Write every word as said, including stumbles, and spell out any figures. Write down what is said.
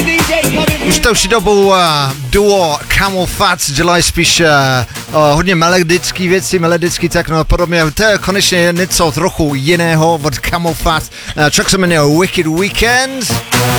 Už další dobu uh, duo Camel Fats dělají spíš uh, uh, hodně melodický věci, melodický techno a podobně. To je konečně něco trochu jiného od Camel Fats. Uh, track se jmenuje Wicked Weekend.